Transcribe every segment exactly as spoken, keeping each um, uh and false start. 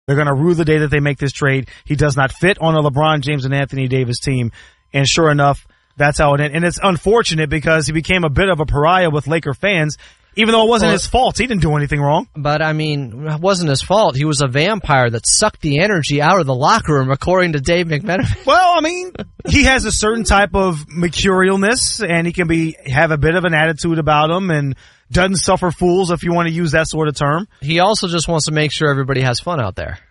They're going to rue the day that they make this trade. He does not fit on a LeBron James and Anthony Davis team. And sure enough, that's how it ended. And it's unfortunate because he became a bit of a pariah with Laker fans, even though it wasn't well, his fault. He didn't do anything wrong. But, I mean, it wasn't his fault. He was a vampire that sucked the energy out of the locker room, according to Dave McMenamin. Well, I mean, he has a certain type of mercurialness, and he can be have a bit of an attitude about him, and doesn't suffer fools, if you want to use that sort of term. He also just wants to make sure everybody has fun out there.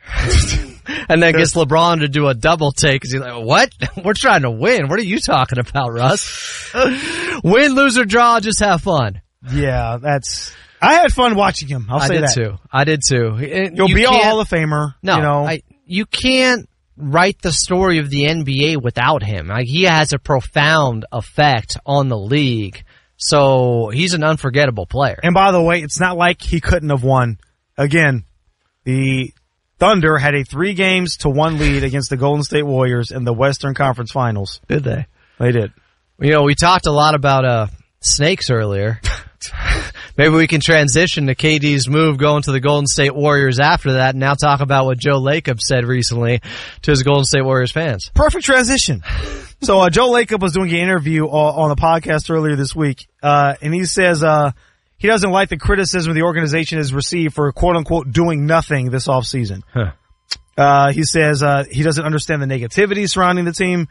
And then gets LeBron to do a double take because he's like, what? We're trying to win. What are you talking about, Russ? Win, lose, or draw, just have fun. Yeah, that's... I had fun watching him. I'll say that. I did too. I did too. You'll you be a Hall of Famer. No, you know. I, you can't write the story of the N B A without him. Like, he has a profound effect on the league. So he's an unforgettable player. And by the way, it's not like he couldn't have won. Again, the Thunder had a three games to one lead against the Golden State Warriors in the Western Conference Finals. Did they? They did. You know, we talked a lot about uh, snakes earlier. Maybe we can transition to K D's move going to the Golden State Warriors after that and now talk about what Joe Lacob said recently to his Golden State Warriors fans. Perfect transition. So uh, Joe Lacob was doing an interview on the podcast earlier this week, uh, and he says uh, he doesn't like the criticism the organization has received for quote-unquote doing nothing this offseason. Huh. Uh, he says uh, he doesn't understand the negativity surrounding the team.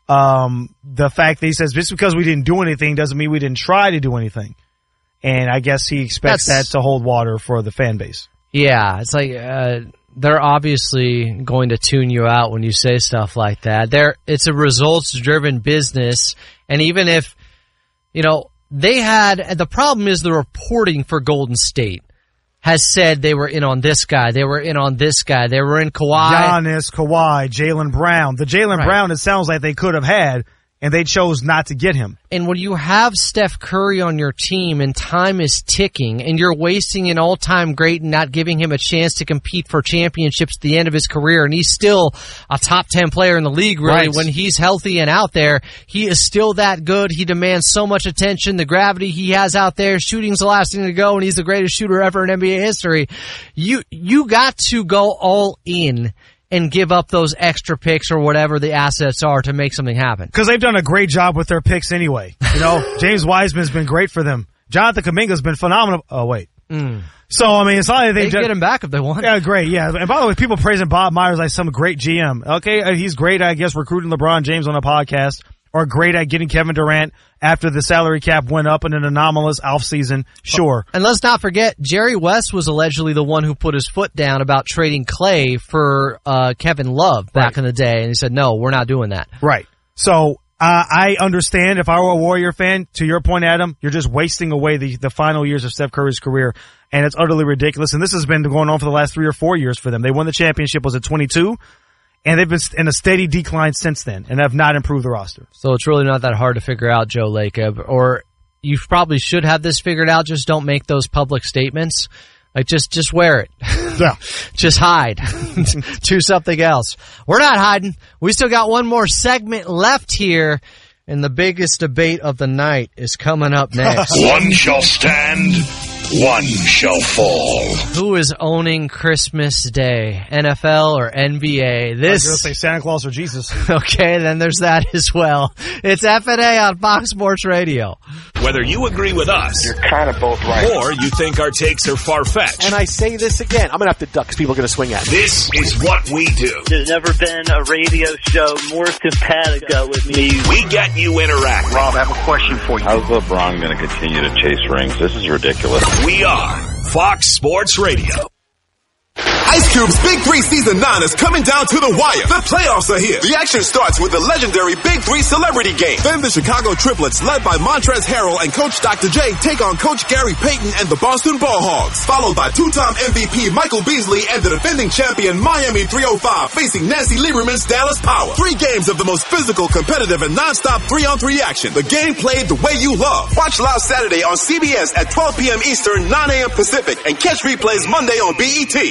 Um, the fact that he says just because we didn't do anything doesn't mean we didn't try to do anything. And I guess he expects That's, that to hold water for the fan base. Yeah, it's like uh, they're obviously going to tune you out when you say stuff like that. They're, it's a results-driven business, and even if, you know, they had, the problem is the reporting for Golden State has said they were in on this guy, they were in on this guy, they were in Kawhi. Giannis, Kawhi, Jaylen Brown. The Jaylen right. Brown, it sounds like they could have had, and they chose not to get him. And when you have Steph Curry on your team and time is ticking and you're wasting an all-time great and not giving him a chance to compete for championships at the end of his career, and he's still a top ten player in the league, really, right. when he's healthy and out there, he is still that good. He demands so much attention. The gravity he has out there, shooting's the last thing to go, and he's the greatest shooter ever in N B A history. You, you got to go all in and give up those extra picks or whatever the assets are to make something happen. Because they've done a great job with their picks anyway. You know, James Wiseman's been great for them. Jonathan Kuminga's been phenomenal. Oh, wait. Mm. So, I mean, it's not like they get him back if they want. Yeah, great, yeah. And by the way, people praising Bob Myers like some great G M. Okay, he's great, I guess, recruiting LeBron James on a podcast, or great at getting Kevin Durant after the salary cap went up in an anomalous offseason. Sure. And let's not forget, Jerry West was allegedly the one who put his foot down about trading Clay for uh Kevin Love back right. in the day, and he said, no, we're not doing that. Right. So, uh, I understand if I were a Warrior fan, to your point, Adam, you're just wasting away the, the final years of Steph Curry's career, and it's utterly ridiculous. And this has been going on for the last three or four years for them. They won the championship, was it twenty-two? And they've been in a steady decline since then and have not improved the roster. So it's really not that hard to figure out, Joe Lacob. Or you probably should have this figured out, just don't make those public statements. Like, just, just wear it. Yeah. Just hide. Do something else. We're not hiding. We still got one more segment left here, and the biggest debate of the night is coming up next. One shall stand, one shall fall. Who is owning Christmas Day? N F L or N B A? This. I was going to say Santa Claus or Jesus. Okay, then there's that as well. It's F N A on Fox Sports Radio. Whether you agree with us, you're kind of both right, or you think our takes are far-fetched. And I say this again, I'm going to have to duck because people are going to swing at me. This is what we do. There's never been a radio show more simpatico with me. We get you interacting. Rob, I have a question for you. How's LeBron going to continue to chase rings? This is ridiculous. We are Fox Sports Radio. Ice Cube's Big Three Season nine is coming down to the wire. The playoffs are here. The action starts with the legendary Big Three Celebrity Game. Then the Chicago Triplets, led by Montrezl Harrell and Coach Doctor J, take on Coach Gary Payton and the Boston Ball Hogs. Followed by two-time M V P Michael Beasley and the defending champion Miami three oh five facing Nancy Lieberman's Dallas Power. Three games of the most physical, competitive, and non-stop three-on-three action. The game played the way you love. Watch live Saturday on C B S at twelve p.m. Eastern, nine a.m. Pacific, and catch replays Monday on B E T.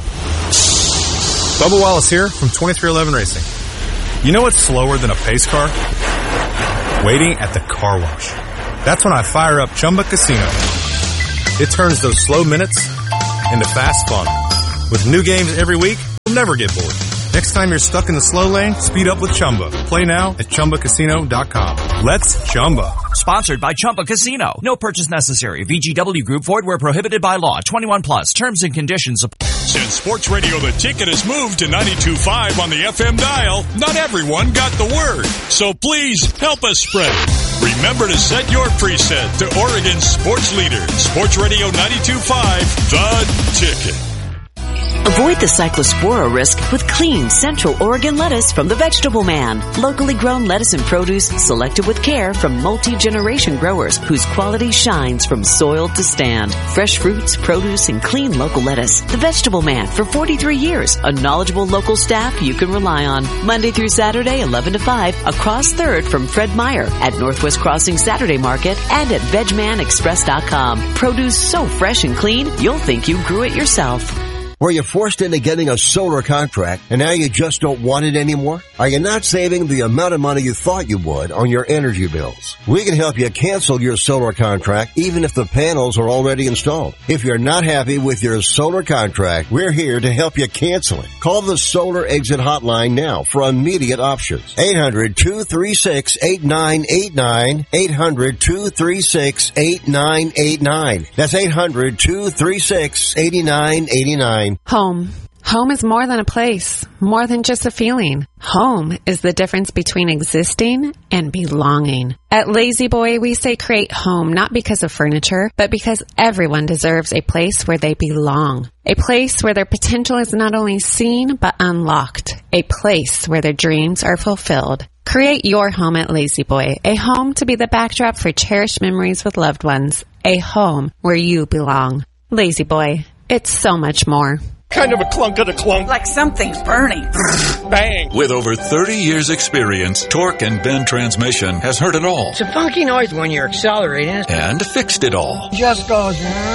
Bubba Wallace here from twenty-three eleven Racing. You know what's slower than a pace car? Waiting at the car wash. That's when I fire up Chumba Casino. It turns those slow minutes into fast fun. With new games every week, never get bored. Next time you're stuck in the slow lane, speed up with Chumba. Play now at Chumba Casino dot com. Let's Chumba. Sponsored by Chumba Casino. No purchase necessary. V G W Group. Void where prohibited by law. twenty-one plus. Terms and conditions apply. Since Sports Radio The Ticket has moved to ninety-two point five on the F M dial, not everyone got the word. So please help us spread it. Remember to set your preset to Oregon's sports leader. Sports Radio ninety-two point five, The Ticket. Avoid the cyclospora risk with clean Central Oregon lettuce from the Vegetable Man. Locally grown lettuce and produce selected with care from multi-generation growers whose quality shines from soil to stand. Fresh fruits, produce, and clean local lettuce. The Vegetable Man for forty-three years. A knowledgeable local staff you can rely on. Monday through Saturday, eleven to five, across third from Fred Meyer at Northwest Crossing Saturday Market and at veg man express dot com. Produce so fresh and clean, you'll think you grew it yourself. Were you forced into getting a solar contract and now you just don't want it anymore? Are you not saving the amount of money you thought you would on your energy bills? We can help you cancel your solar contract even if the panels are already installed. If you're not happy with your solar contract, we're here to help you cancel it. Call the Solar Exit Hotline now for immediate options. eight hundred, two three six, eight nine eight nine. eight hundred, two three six, eight nine eight nine. That's eight hundred, two three six, eight nine eight nine. Home. Home is more than a place, more than just a feeling. Home is the difference between existing and belonging. At Lazy Boy, we say create home not because of furniture, but because everyone deserves a place where they belong. A place where their potential is not only seen, but unlocked. A place where their dreams are fulfilled. Create your home at Lazy Boy, a home to be the backdrop for cherished memories with loved ones. A home where you belong. Lazy Boy. It's so much more. Kind of a clunk of a clunk. Like something's burning. Bang. With over thirty years experience, Torque and Bend Transmission has heard it all. It's a funky noise when you're accelerating. And fixed it all. Just goes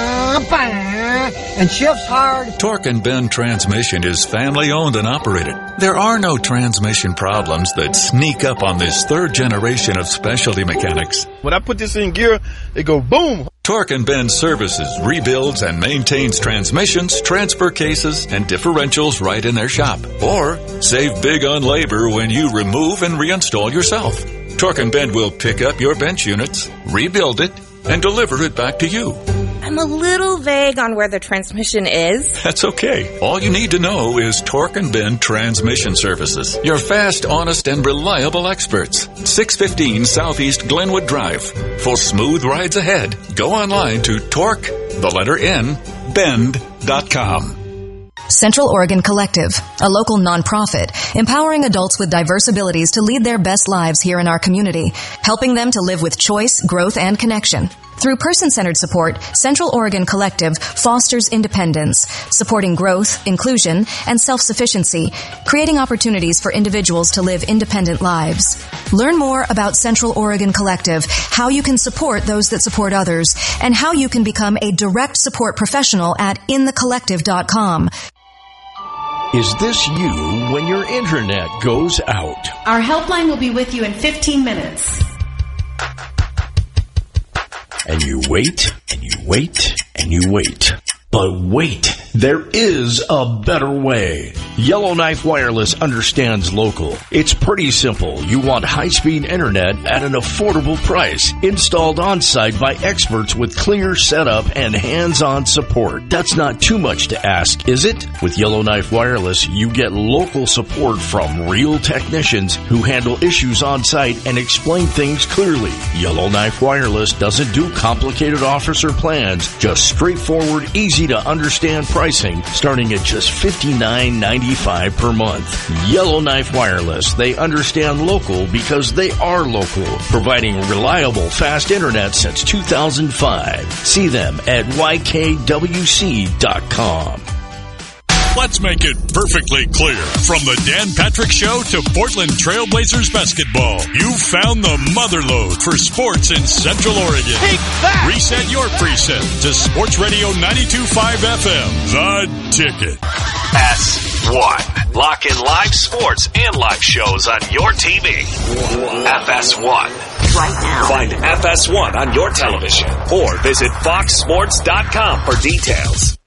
and shifts hard. Torque and Bend Transmission is family owned and operated. There are no transmission problems that sneak up on this third generation of specialty mechanics. When I put this in gear, it go boom. Torque and Bend services, rebuilds, and maintains transmissions, transfer cases, and differentials right in their shop. Or save big on labor when you remove and reinstall yourself. Torque and Bend will pick up your bench units, rebuild it, and deliver it back to you. I'm a little vague on where the transmission is. That's okay. All you need to know is Torque and Bend Transmission Services. Your fast, honest, and reliable experts. six fifteen Southeast Glenwood Drive. For smooth rides ahead, go online to Torque, the letter N, bend dot com. Central Oregon Collective, a local nonprofit, empowering adults with diverse abilities to lead their best lives here in our community, helping them to live with choice, growth, and connection. Through person-centered support, Central Oregon Collective fosters independence, supporting growth, inclusion, and self-sufficiency, creating opportunities for individuals to live independent lives. Learn more about Central Oregon Collective, how you can support those that support others, and how you can become a direct support professional at in the collective dot com. Is this you when your internet goes out? Our helpline will be with you in fifteen minutes. And you wait, and you wait, and you wait. But wait, there is a better way. Yellowknife Wireless understands local. It's pretty simple. You want high-speed internet at an affordable price, installed on-site by experts with clear setup and hands-on support. That's not too much to ask, is it? With Yellowknife Wireless, you get local support from real technicians who handle issues on-site and explain things clearly. Yellowknife Wireless doesn't do complicated offers or plans, just straightforward, easy to understand pricing starting at just fifty-nine ninety-five per month. Yellowknife Wireless. They understand local because they are local, providing reliable fast internet since two thousand five. See them at Y K W C dot com. Let's make it perfectly clear. From the Dan Patrick Show to Portland Trailblazers basketball, you found the motherlode for sports in Central Oregon. Take that! Reset your preset to Sports Radio ninety-two point five F M, The Ticket. S one. Lock in live sports and live shows on your T V. F S one. Right now. Find F S one on your television or visit fox sports dot com for details.